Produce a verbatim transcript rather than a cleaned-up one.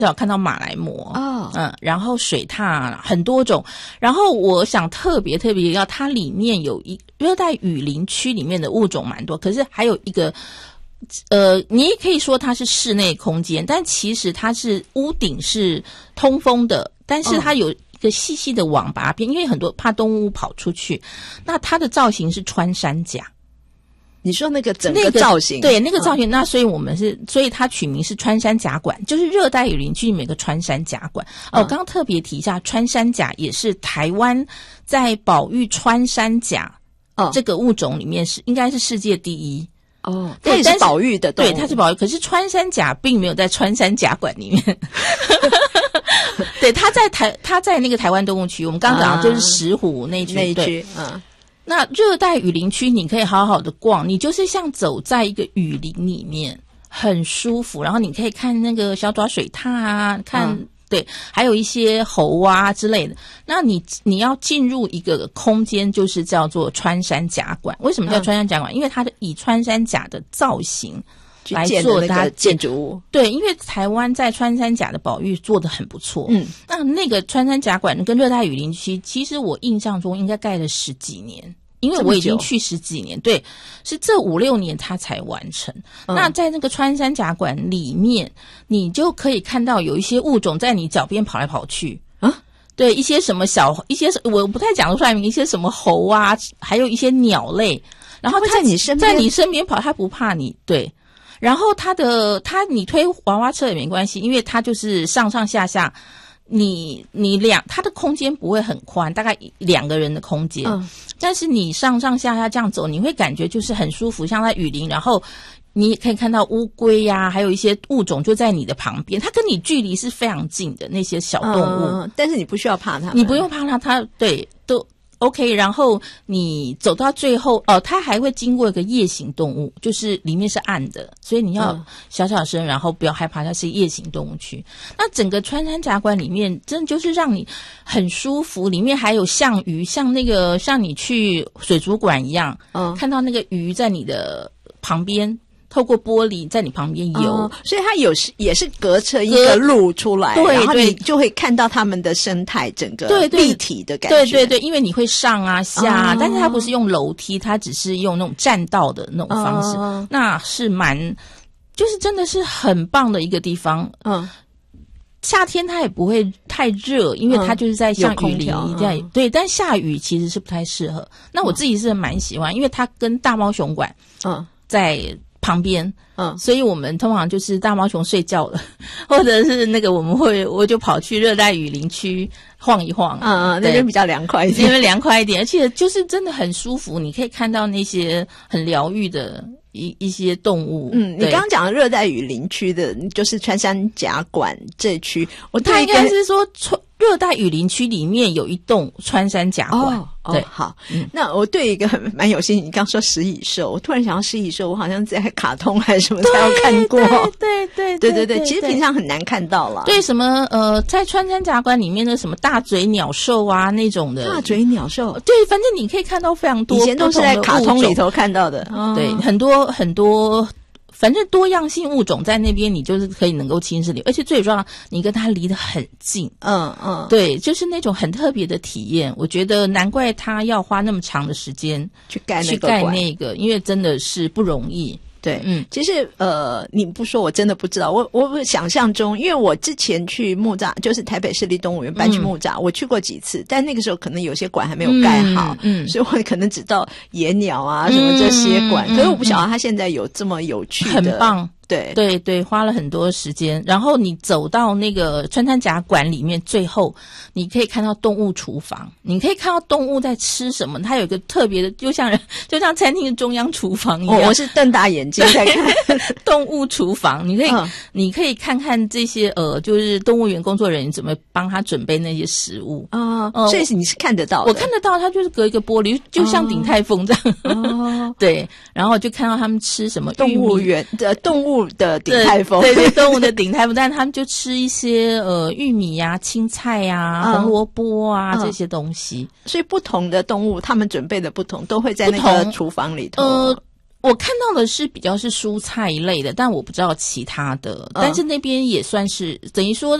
有看到马来貘哦， 嗯，然后水獭很多种。然后我想特别特别要，它里面有一热带雨林区里面的物种蛮多，可是还有一个。呃，你也可以说它是室内空间，但其实它是屋顶是通风的，但是它有一个细细的网把边，因为很多怕动物跑出去。那它的造型是穿山甲。 你说那个整个造型， 那个、对那个造型、嗯，那所以我们是，所以它取名是穿山甲馆，就是热带雨林区里面有个穿山甲馆。哦，我刚刚特别提一下，穿山甲也是台湾在保育穿山甲、哦、这个物种里面是应该是世界第一。 哦，它也是保育的动物， 对，它是保育。可是穿山甲并没有在穿山甲馆里面，对，它在台，它在那个台湾动物区。我们刚刚讲的就是石虎那一区， 那一区，嗯。 那热带雨林区你可以好好的逛，你就是像走在一个雨林里面，很舒服。然后你可以看那个小爪水獭啊，看。嗯对，还有一些猴啊之类的。那你你要进入一个空间，就是叫做穿山甲馆。为什么叫穿山甲馆？嗯、因为它的以穿山甲的造型来做它建筑物。 对，因为台湾在穿山甲的保育做得很不错。嗯，那那个穿山甲馆跟热带雨林区，其实我印象中应该盖了十几年。因为我已经去十几年，对，是这五六年它才完成。嗯、那在那个穿山甲馆里面，你就可以看到有一些物种在你脚边跑来跑去啊，对，一些什么小，一些我不太讲得出来名，一些什么猴啊，还有一些鸟类，然后它在你身边， 在你身边跑，它不怕你，对。然后它的它你推娃娃车也没关系，因为它就是上上下下。你你两它的空间不会很宽，大概两个人的空间、嗯，但是你上上下下这样走，你会感觉就是很舒服，像在雨林，然后你也可以看到乌龟呀、啊，还有一些物种就在你的旁边，它跟你距离是非常近的那些小动物， 嗯、但是你不需要怕它， 你不用怕它，它对都。OK， 然后你走到最后，哦，它还会经过一个夜行动物，就是里面是暗的，所以你要小小声，然后不要害怕，它是夜行动物区。那整个穿山甲馆里面，真的就是让你很舒服，里面还有象鱼，像那个像你去水族馆一样，嗯，看到那个鱼在你的旁边。透过玻璃在你旁边游、哦， 所以它有时也是隔成一个路出来， 对， 然后你就会看到他们的生态，整个立体的感觉。 对对 对, 对，因为你会上啊下啊、哦，但是它不是用楼梯，它只是用那种栈道的那种方式，哦、那是蛮，就是真的是很棒的一个地方。嗯，夏天它也不会太热，因为它就是在像雨林一样、嗯，对，但下雨其实是不太适合。那我自己是蛮喜欢，因为它跟大猫熊馆，嗯，在。旁边，嗯，所以我们通常就是大猫熊睡觉了，或者是那个我们会我就跑去热带雨林区晃一晃， 嗯嗯，那边比较凉快一点， 因为凉快一点，而且就是真的很舒服，你可以看到那些很疗愈的一一些动物。 嗯，你刚刚讲的热带雨林区的，就是穿山甲馆这区，我他应该是说热带雨林区里面有一栋穿山甲馆。 哦对、哦，好、嗯，那我对一个很蛮有兴趣，你刚说食蚁兽，我突然想到食蚁兽，我好像在卡通还是什么才有看过， 对对对对对对，其实平常很难看到了。 对，什么呃，在穿山甲馆里面的什么大嘴鸟兽啊那种的， 大嘴鸟兽， 对，反正你可以看到非常多， 以前都是在卡通里头看到的， 哦、对，很多很多。反正多样性物种在那边，你就是可以能够亲自离，而且最重要，你跟它离得很近，嗯嗯，对，就是那种很特别的体验。我觉得难怪他要花那么长的时间去盖那个去盖那个，因为真的是不容易。 对，嗯，其实呃，你不说我真的不知道。我我想象中，因为我之前去木栅，就是台北市立动物园搬去木栅、嗯，我去过几次，但那个时候可能有些馆还没有盖好，嗯，嗯所以我可能只到野鸟啊、嗯、什么这些馆、嗯，可是我不晓得它现在有这么有趣的， 很棒。 对对对，花了很多时间。然后你走到那个穿山甲馆里面，最后你可以看到动物厨房，你可以看到动物在吃什么。它有一个特别的，就像就像餐厅的中央厨房一样。 哦、我是瞪大眼睛在看动物厨房，你可以、嗯、你可以看看这些呃，就是动物园工作人员怎么帮他准备那些食物啊、呃。所以你是看得到的， 我看得到，它就是隔一个玻璃，就像鼎泰丰这样。哦，对，然后就看到他们吃什么动物园的动物。的鼎泰丰， 对对，动物的鼎泰丰，但他们就吃一些呃玉米呀、啊、青菜呀、啊、嗯、红萝卜啊、嗯、这些东西。 所以不同的动物，他们准备的不同，都会在那个厨房里头。 呃， 我看到的是比较是蔬菜类的，但我不知道其他的。嗯、但是那边也算是等于说